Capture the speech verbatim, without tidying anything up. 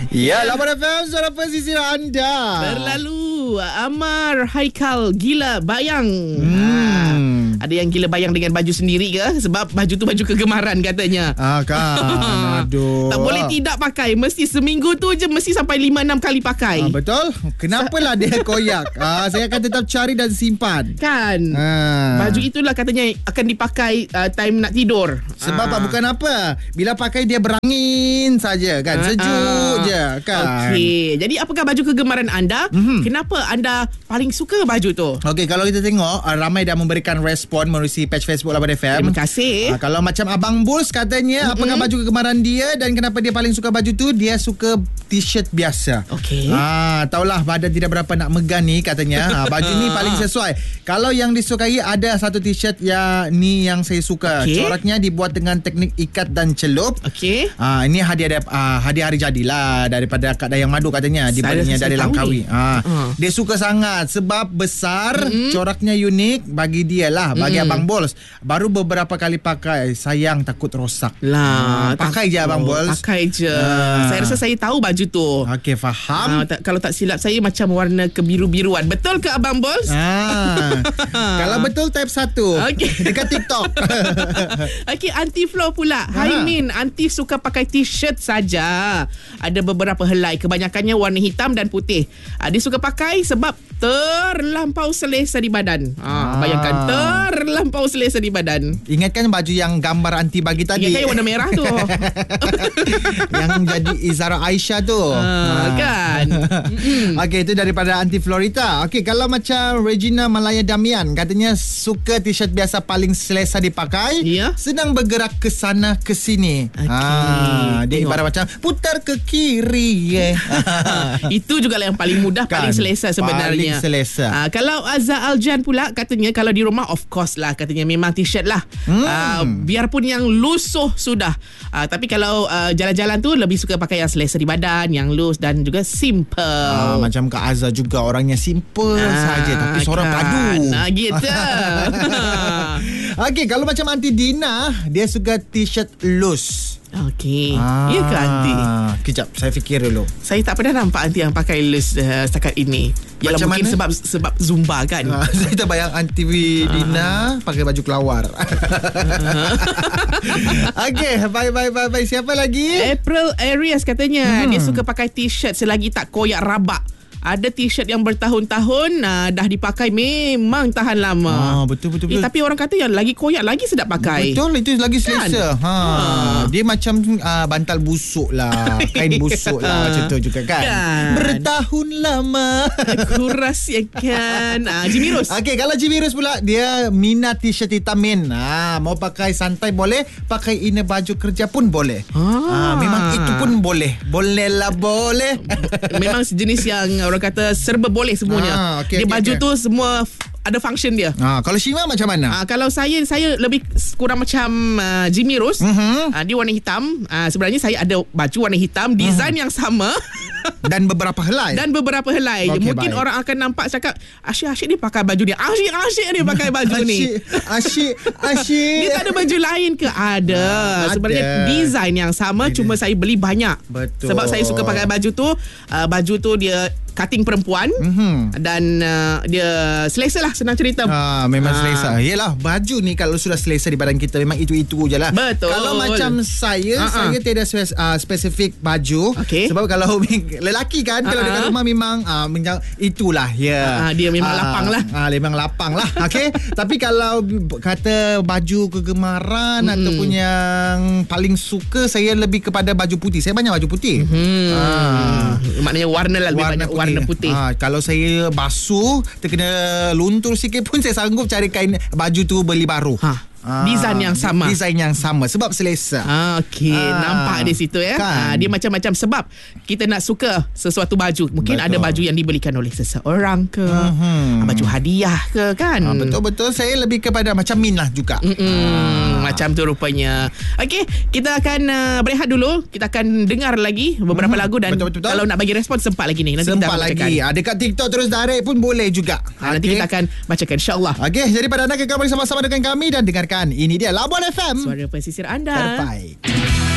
Ya, Lapan F M, suara pesisir anda. Berlalu Amar Haikal gila bayang. Hmm. Ha, ada yang gila bayang dengan baju sendiri ke? Sebab baju tu baju kegemaran katanya. Ah kan. Aduh. Tak boleh tidak pakai. Mesti seminggu tu je mesti sampai lima enam kali pakai. Ah, betul. Kenapalah dia koyak? Ah, saya akan tetap cari dan simpan. Kan. Ah. Baju itulah katanya akan dipakai uh, time nak tidur. Sebab Ah. bukan apa. Bila pakai dia berangin saja kan. Sejuk Ah. je kan. Okey. Jadi apakah baju kegemaran anda? Mhm. Kenapa anda paling suka baju tu? Okey, kalau kita tengok uh, ramai dah memberikan respon melalui page Facebook Lapan F M. Terima kasih. Uh, kalau macam Abang Bulls katanya, mm-hmm. apakah baju kegemaran dia dan kenapa dia paling suka baju tu? Dia suka t-shirt biasa. Okey. Ah, taulah badan tidak berapa nak megan ni katanya. Ah, baju ni paling sesuai. Kalau yang disukai ada satu t-shirt yang ni yang saya suka. Okey. Coraknya dibuat dengan teknik ikat dan celup. Okey. Ah, ini hadiah uh, hadiah hari jadilah daripada Kak Dayang Madu katanya. Dibelinya Saya- dari saya tahu Langkawi. ni. Ah, Uh. dia suka sangat sebab besar, mm-hmm. coraknya unik bagi dia lah, bagi Mm. Abang Bols. Baru beberapa kali pakai, sayang takut rosak. Lah, Ah, pakai je Abang Bols. Pakai je. Ah. Saya rasa saya tahu baju tu. Okey, faham. Ah, tak, kalau tak silap saya macam warna kebiru-biruan. Betul ke Abang Bols? Ah, kalau betul type satu Okey. dekat TikTok. Okey, Aunty Flo pula. Hai Min, Aunty suka pakai t-shirt saja. Ada beberapa helai, kebanyakannya warna hitam dan putih. Ah, dia suka pakai sebab terlampau selesa di badan. Ah, Ah. bayangkan terlampau selesa di badan. Ingatkan baju yang gambar anti bagi tadi. Ingatkan yang warna merah tu. Yang jadi Izara Aisyah tu. Ah, kan. Okey, itu daripada Aunty Florita. Okey, kalau macam Regina Malaya Damian katanya suka t-shirt biasa paling selesa dipakai. Ya. Senang bergerak ke sana ke sini. Okey. Ah, dia Tengok. ibarat macam putar ke kiri. Eh. Itu juga yang paling mudah, Kan, paling selesa sebenarnya. paling selesa. Ah, kalau Azza Aljan pula katanya kalau di rumah of course lah katanya memang t-shirt lah. Hmm. Ah, biarpun yang lusuh sudah. Ah, tapi kalau ah, jalan-jalan tu lebih suka pakai yang selesa di badan, yang loose dan juga simple. Ah, macam Kak Azza juga orangnya simple Ah, saja tapi seorang kan. padu. Ah, gitu. Okey, kalau macam Aunty Dina, dia suka t-shirt loose. Okey. Ya ke Aunty? Kejap, saya fikir dulu. Saya tak pernah nampak Aunty yang pakai loose uh, setakat ini. Yalah, Macam mungkin mana? sebab sebab Zumba kan. Ah, saya terbayang Aunty Dina pakai baju kelawar. Okey, bye bye bye bye. Siapa lagi? April Aries katanya hmm. dia suka pakai t-shirt selagi tak koyak rabak. Ada t-shirt yang bertahun-tahun uh, dah dipakai memang tahan lama. Ah, betul betul Eh, betul. tapi orang kata yang lagi koyak lagi sedap pakai. Betul, itu lagi selesa. Kan? Ha. Ha. Dia macam uh, bantal busuk lah, kain busuk lah macam tu juga kan. Kan. Bertahun lama. Aku rahsiakan. Ah, Jimmy Rose. Okey, kalau Jimmy Rose pula dia minat t-shirt hitam min. Ha, mau pakai santai boleh, pakai inner baju kerja pun boleh. Ah. Ha, memang itu pun boleh. Boleh lah boleh. Memang sejenis yang orang kata serba boleh semuanya. Ah, okey, dia okey, baju okey. tu semua f- ada function dia. Ha, kalau Shima macam mana? Ah, kalau saya saya lebih kurang macam uh, Jimmy Rose. Mhm. Ah, dia warna hitam. Ah, sebenarnya saya ada baju warna hitam, design yang sama. Dan beberapa helai. Dan beberapa helai. Okey, Mungkin baik. orang akan nampak cakap asyik-asyik dia pakai baju ni. Asyik-asyik dia pakai baju ni. Asyik, asyik, asyik. Dia tak ada baju lain ke? Ada. Ada. Sebenarnya design yang sama, Ada. cuma saya beli banyak. Betul. Sebab saya suka pakai baju tu. Uh, baju tu dia cutting perempuan. Mhm. Dan uh, dia selesa lah, senang cerita. Ha, memang Ah. selesa. Yelah, baju ni kalau sudah selesa di badan kita memang itu-itu je lah. Betul. Kalau macam saya, Ah, ah. saya tidak spes- uh, spesifik baju. Okey. Sebab kalau lelaki kan, kalau Ah, dekat ah. rumah memang uh, menja- itulah ya. Ah, dia memang lapang lah. Ah, memang lapang lah. Okey. Tapi kalau b- kata baju kegemaran Mm-mm. ataupun yang paling suka, saya lebih kepada baju putih. Saya banyak baju putih. Hmm. Ah. Maknanya warna lah lebih banyak warna putih. Ah, kalau saya basuh, terkena luntur sikit pun saya sanggup cari kain baju tu beli baru. Ha. Design yang sama. Design yang sama sebab selesa. Ah, okey, Ah, nampak di situ ya. kan. Ah, dia macam-macam sebab kita nak suka sesuatu baju. Mungkin Betul. ada baju yang dibelikan oleh seseorang ke, Mhm. ah, baju hadiah ke kan. Ah, betul-betul saya lebih kepada macam Min lah juga. Mm-mm, macam tu rupanya. Okey, kita akan uh, berehat dulu. Kita akan dengar lagi beberapa Mhm. lagu dan Betul-betul. kalau nak bagi respon sempat lagi ni. Nanti Sempat kita akan lagi. Ah, dekat TikTok terus direct pun boleh juga. Ah, nanti kita akan bacakan insya-Allah. Okey, jadi pada anda kekal bersama-sama dengan kami dan dengarkan ini dia Labuan F M. Suara pesisir anda. Terbaik.